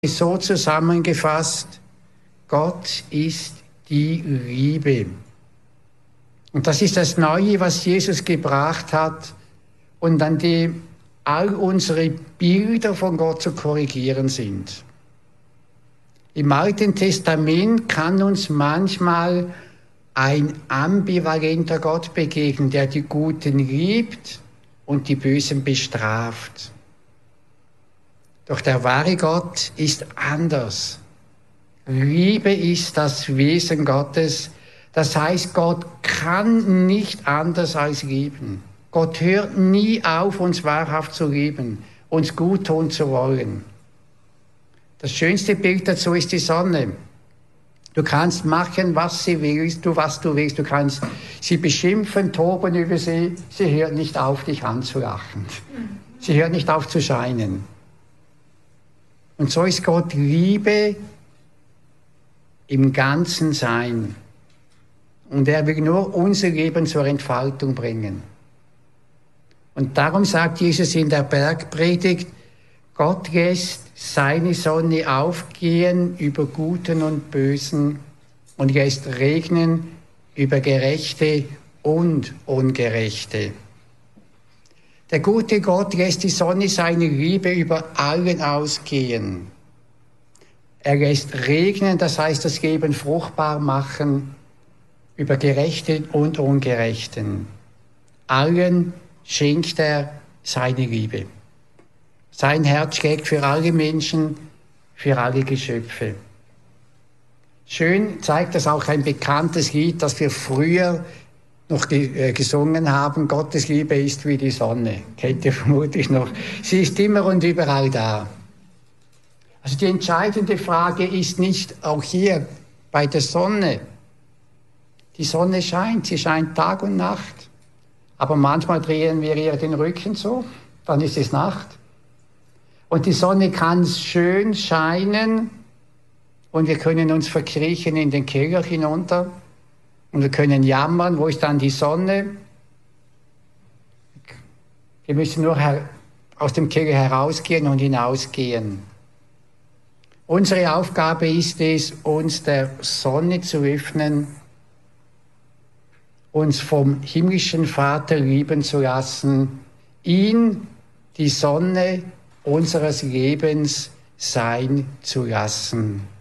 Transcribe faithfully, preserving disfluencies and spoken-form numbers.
so zusammengefasst: Gott ist die Liebe. Und das ist das Neue, was Jesus gebracht hat, und an dem all unsere Bilder von Gott zu korrigieren sind. Im Alten Testament kann uns manchmal ein ambivalenter Gott begegnen, der die Guten liebt und die Bösen bestraft. Doch der wahre Gott ist anders. Liebe ist das Wesen Gottes. Das heißt, Gott kann nicht anders als lieben. Gott hört nie auf, uns wahrhaft zu lieben, uns gut tun zu wollen. Das schönste Bild dazu ist die Sonne. Du kannst machen, was sie willst, du was du willst. Du kannst sie beschimpfen, toben über sie. Sie hört nicht auf, dich anzulachen. Sie hört nicht auf zu scheinen. Und so ist Gott Liebe im ganzen Sein. Und er will nur unser Leben zur Entfaltung bringen. Und darum sagt Jesus in der Bergpredigt: Gott lässt seine Sonne aufgehen über Guten und Bösen und lässt regnen über Gerechte und Ungerechte. Der gute Gott lässt die Sonne seine Liebe über allen ausgehen. Er lässt regnen, das heißt das Leben fruchtbar machen, über Gerechte und Ungerechten. Allen schenkt er seine Liebe. Sein Herz schlägt für alle Menschen, für alle Geschöpfe. Schön zeigt das auch ein bekanntes Lied, das wir früher noch gesungen haben: Gottes Liebe ist wie die Sonne. Kennt ihr vermutlich noch. Sie ist immer und überall da. Also die entscheidende Frage ist nicht auch hier bei der Sonne. Die Sonne scheint, sie scheint Tag und Nacht. Aber manchmal drehen wir ihr den Rücken so, dann ist es Nacht. Und die Sonne kann schön scheinen und wir können uns verkriechen in den Keller hinunter und wir können jammern, wo ist dann die Sonne? Wir müssen nur aus dem Keller herausgehen und hinausgehen. Unsere Aufgabe ist es, uns der Sonne zu öffnen, uns vom himmlischen Vater lieben zu lassen, ihn, die Sonne unseres Lebens, sein zu lassen.